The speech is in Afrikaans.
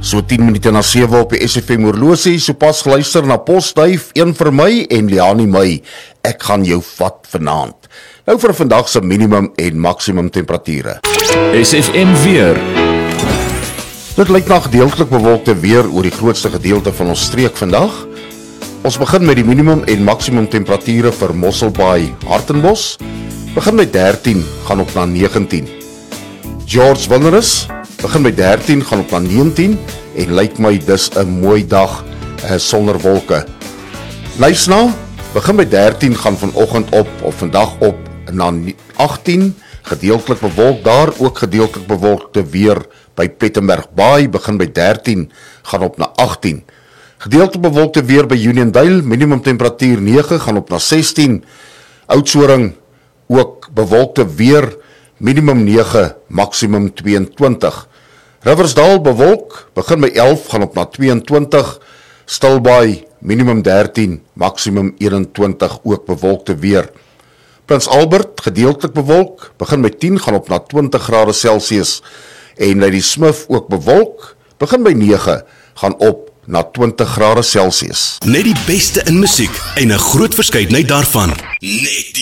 So 10 minute na 7 op die SFM horlosie, so pas geluister na Postduif, een vir my en Liani my. Ek gaan jou vat vanaand. Nou vir vandag se minimum en maksimum temperature. SFM weer. Dit lyk na gedeeltelik bewolkte weer oor die grootste gedeelte van ons streek vandag. Ons begin met die minimum en maksimum temperature vir Mosselbaai, Hartenbos. Begin met 13, gaan op na 19. George Wilderness begin met 13, gaan op na 19 en lyk my dis 'n mooi dag sonder wolke. Knysna begin met 13, gaan vanoggend op of vandag op na 18, gedeeltelik bewolk daar, ook gedeeltelik bewolkte weer by Plettenberg Baai, begin by 13, gaan op na 18. Gedeeltelik bewolkte weer by Uniondale, minimum temperatuur 9, gaan op na 16. Oudtshoorn ook bewolkte weer, minimum 9, maksimum 22. Riversdale bewolk, begin by 11, gaan op na 22. Stilbaai, minimum 13, maksimum 21, ook bewolkte weer. Prins Albert, gedeeltelik bewolk, begin by 10, gaan op na 20 grade Celsius. En Lady Smith ook bewolk, begin by 9, gaan op na 20 grade Celsius. Net die beste in musiek en 'n groot verskeidenheid daarvan. Net die